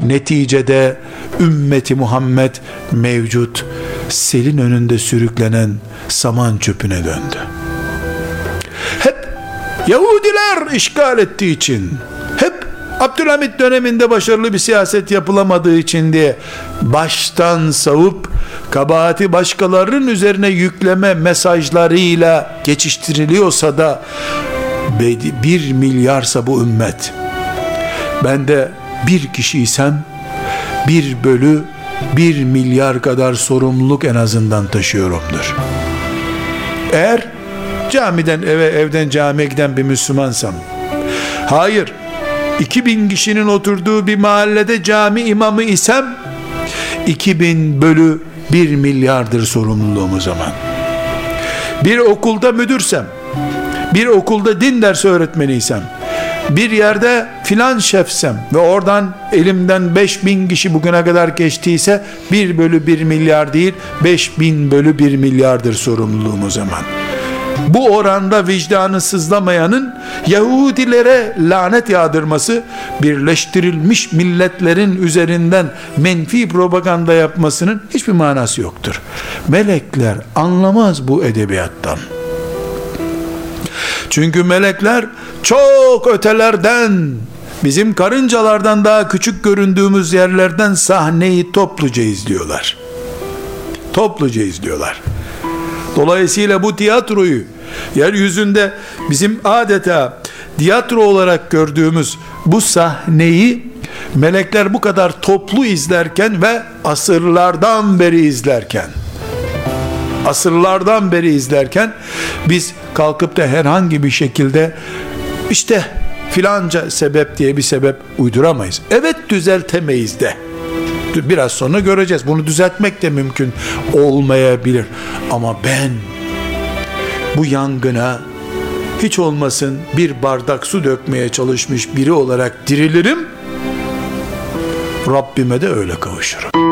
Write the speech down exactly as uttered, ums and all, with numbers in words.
Neticede ümmeti Muhammed mevcut selin önünde sürüklenen saman çöpüne döndü. Hep Yahudiler işgal ettiği için, hep Abdülhamit döneminde başarılı bir siyaset yapılamadığı için diye baştan savup kabahati başkalarının üzerine yükleme mesajlarıyla geçiştiriliyorsa da bir milyarsa bu ümmet, ben de bir kişiysem bir bölü bir milyar kadar sorumluluk en azından taşıyorumdur. Eğer camiden eve, evden camiye giden bir Müslümansam, hayır, iki bin kişinin oturduğu bir mahallede cami imamı isem, iki bin bölü bir milyardır sorumluluğum o zaman. Bir okulda müdürsem, bir okulda din dersi öğretmeniysem, bir yerde filan şefsem ve oradan elimden beş bin kişi bugüne kadar geçtiyse, bir bölü bir milyar değil, beş bin bölü bir milyardır sorumluluğum o zaman. Bu oranda vicdanı sızlamayanın Yahudilere lanet yağdırması, birleştirilmiş milletlerin üzerinden menfi propaganda yapmasının hiçbir manası yoktur. Melekler anlamaz bu edebiyattan. Çünkü melekler çok ötelerden, bizim karıncalardan daha küçük göründüğümüz yerlerden sahneyi topluca izliyorlar. Topluca izliyorlar. Dolayısıyla bu tiyatroyu, yeryüzünde bizim adeta tiyatro olarak gördüğümüz bu sahneyi melekler bu kadar toplu izlerken ve asırlardan beri izlerken, asırlardan beri izlerken biz kalkıp da herhangi bir şekilde işte filanca sebep diye bir sebep uyduramayız. Evet, düzeltemeyiz de. Biraz sonra göreceğiz. Bunu düzeltmek de mümkün olmayabilir. Ama ben bu yangına hiç olmasın bir bardak su dökmeye çalışmış biri olarak dirilirim. Rabbime de öyle kavuşurum.